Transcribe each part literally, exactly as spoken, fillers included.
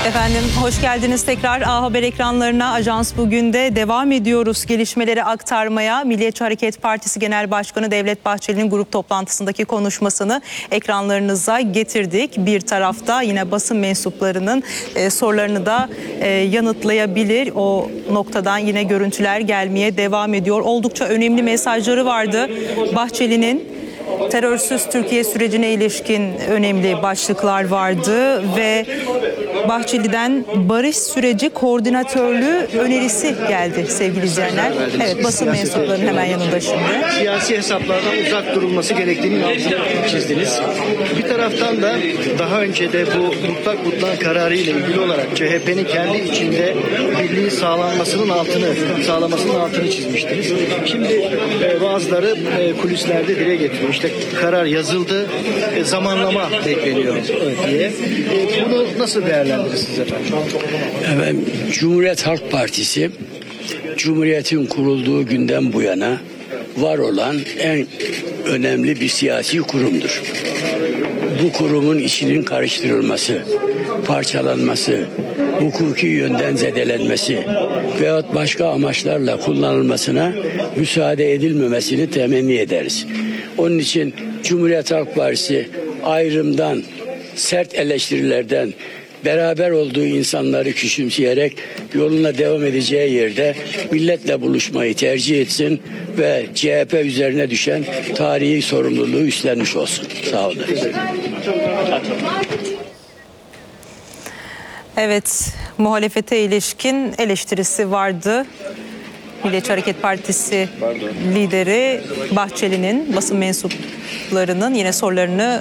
Efendim hoş geldiniz tekrar A Haber ekranlarına. Ajans Bugün'de devam ediyoruz gelişmeleri aktarmaya. Milliyetçi Hareket Partisi Genel Başkanı Devlet Bahçeli'nin grup toplantısındaki konuşmasını ekranlarınıza getirdik. Bir tarafta yine basın mensuplarının e, sorularını da e, yanıtlayabilir. O noktadan yine görüntüler gelmeye devam ediyor. Oldukça önemli mesajları vardı Bahçeli'nin. Terörsüz Türkiye sürecine ilişkin önemli başlıklar vardı ve Bahçeli'den barış süreci koordinatörlüğü önerisi geldi sevgili izleyenler. Evet, basın mensuplarının hemen yanında şimdi. Siyasi hesaplardan uzak durulması gerektiğini altını çizdiniz. Bir taraftan da daha önce de bu mutlak mutlak kararı ile ilgili olarak C H P'nin kendi içinde birliği sağlanmasının altını sağlamasının altını çizmiştiniz. Şimdi e, bazıları e, kulislerde dile getiriyor. İşte karar yazıldı, e, zamanlama bekleniyor diye. E, bunu nasıl değerlendirirsiniz efendim? Efendim, Cumhuriyet Halk Partisi, Cumhuriyet'in kurulduğu günden bu yana var olan en önemli bir siyasi kurumdur. Bu kurumun içinin karıştırılması, parçalanması, hukuki yönden zedelenmesi veyahut başka amaçlarla kullanılmasına müsaade edilmemesini temenni ederiz. Onun için Cumhuriyet Halk Partisi ayrımdan, sert eleştirilerden, beraber olduğu insanları küçümseyerek yoluna devam edeceği yerde milletle buluşmayı tercih etsin ve C H P üzerine düşen tarihi sorumluluğu üstlenmiş olsun. Sağ olun. Evet, muhalefete ilişkin eleştirisi vardı. Milliyetçi Hareket Partisi lideri Bahçeli'nin basın mensuplarının yine sorularını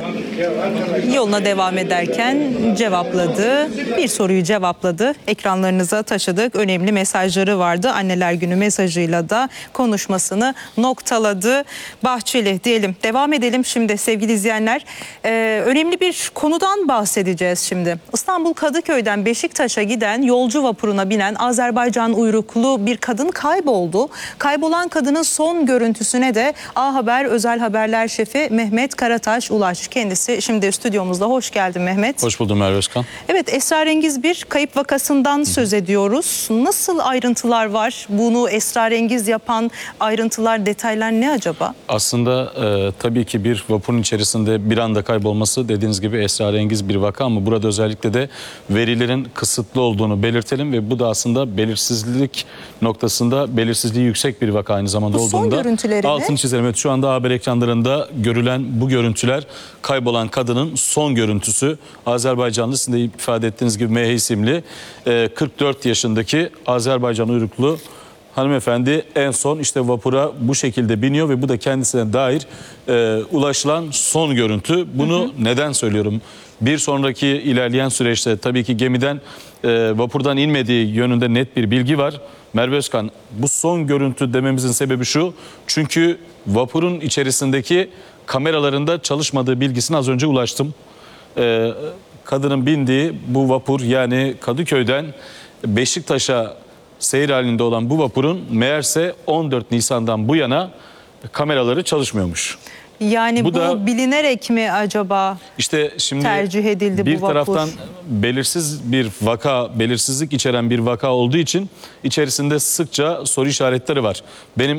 yoluna devam ederken cevapladı. Bir soruyu cevapladı. Ekranlarınıza taşıdık. Önemli mesajları vardı. Anneler Günü mesajıyla da konuşmasını noktaladı. Bahçeli diyelim. Devam edelim şimdi sevgili izleyenler. Ee, önemli bir konudan bahsedeceğiz şimdi. İstanbul Kadıköy'den Beşiktaş'a giden yolcu vapuruna binen Azerbaycan uyruklu bir kadın kayboldu. oldu. Kaybolan kadının son görüntüsüne de A Haber Özel Haberler Şefi Mehmet Karataş ulaş. Kendisi şimdi stüdyomuzda. Hoş geldin Mehmet. Hoş buldum Merve Özkan. Evet, esrarengiz bir kayıp vakasından söz ediyoruz. Nasıl ayrıntılar var? Bunu esrarengiz yapan ayrıntılar, detaylar ne acaba? Aslında e, tabii ki bir vapurun içerisinde bir anda kaybolması dediğiniz gibi esrarengiz bir vaka ama burada özellikle de verilerin kısıtlı olduğunu belirtelim ve bu da aslında belirsizlik noktasında belirsizliği yüksek bir vaka aynı zamanda bu olduğunda altını çizelim. Evet, şu anda haber ekranlarında görülen bu görüntüler kaybolan kadının son görüntüsü. Azerbaycanlı, sizin de ifade ettiğiniz gibi M H isimli e, kırk dört yaşındaki Azerbaycan uyruklu hanımefendi en son işte vapura bu şekilde biniyor ve bu da kendisine dair e, ulaşılan son görüntü. Bunu hı hı. neden söylüyorum? Bir sonraki ilerleyen süreçte tabii ki gemiden e, vapurdan inmediği yönünde net bir bilgi var. Merve Özkan, bu son görüntü dememizin sebebi şu. Çünkü vapurun içerisindeki kameralarında çalışmadığı bilgisine az önce ulaştım. E, kadının bindiği bu vapur, yani Kadıköy'den Beşiktaş'a seyir halinde olan bu vapurun meğerse on dört Nisan'dan bu yana kameraları çalışmıyormuş. Yani bu, bu da bilinerek mi acaba işte şimdi tercih edildi bir bu vapur? taraftan belirsiz bir vaka, belirsizlik içeren bir vaka olduğu için içerisinde sıkça soru işaretleri var. Benim